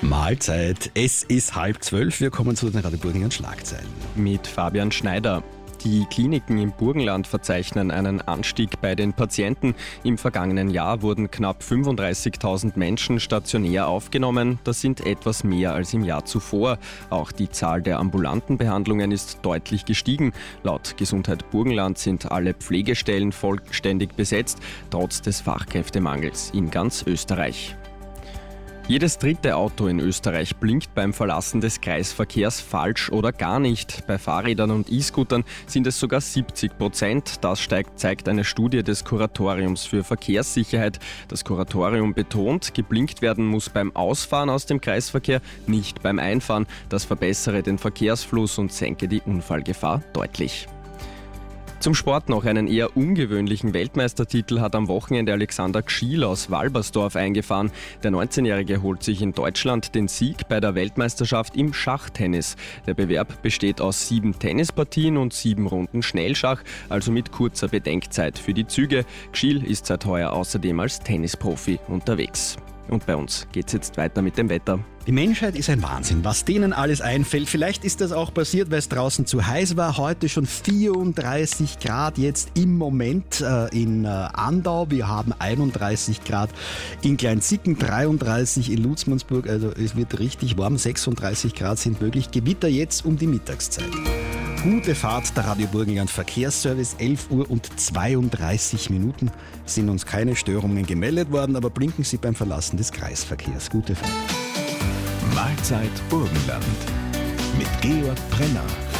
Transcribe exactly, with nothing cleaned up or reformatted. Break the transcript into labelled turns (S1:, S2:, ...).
S1: Mahlzeit. Es ist halb zwölf. Wir kommen zu den Radio Burgenland Schlagzeilen.
S2: Mit Fabian Schneider. Die Kliniken im Burgenland verzeichnen einen Anstieg bei den Patienten. Im vergangenen Jahr wurden knapp fünfunddreißigtausend Menschen stationär aufgenommen. Das sind etwas mehr als im Jahr zuvor. Auch die Zahl der ambulanten Behandlungen ist deutlich gestiegen. Laut Gesundheit Burgenland sind alle Pflegestellen vollständig besetzt, trotz des Fachkräftemangels in ganz Österreich. Jedes dritte Auto in Österreich blinkt beim Verlassen des Kreisverkehrs falsch oder gar nicht. Bei Fahrrädern und E-Scootern sind es sogar siebzig Prozent. Das steigt, zeigt eine Studie des Kuratoriums für Verkehrssicherheit. Das Kuratorium betont, geblinkt werden muss beim Ausfahren aus dem Kreisverkehr, nicht beim Einfahren. Das verbessere den Verkehrsfluss und senke die Unfallgefahr deutlich. Zum Sport noch: einen eher ungewöhnlichen Weltmeistertitel hat am Wochenende Alexander Gschiel aus Walbersdorf eingefahren. Der neunzehnjährige holt sich in Deutschland den Sieg bei der Weltmeisterschaft im Schachtennis. Der Bewerb besteht aus sieben Tennispartien und sieben Runden Schnellschach, also mit kurzer Bedenkzeit für die Züge. Gschiel ist seit heuer außerdem als Tennisprofi unterwegs. Und bei uns geht's jetzt weiter mit dem Wetter.
S1: Die Menschheit ist ein Wahnsinn, was denen alles einfällt. Vielleicht ist das auch passiert, weil es draußen zu heiß war. Heute schon vierunddreißig Grad jetzt im Moment äh, in äh, Andau. Wir haben einunddreißig Grad in Kleinzicken, dreiunddreißig in Lutzmannsburg. Also es wird richtig warm, sechsunddreißig Grad sind möglich. Gewitter jetzt um die Mittagszeit. Gute Fahrt, der Radio Burgenland Verkehrsservice, elf Uhr und zweiunddreißig Minuten. Sind uns keine Störungen gemeldet worden, aber blinken Sie beim Verlassen des Kreisverkehrs. Gute Fahrt.
S3: Mahlzeit Burgenland mit Georg Brenner.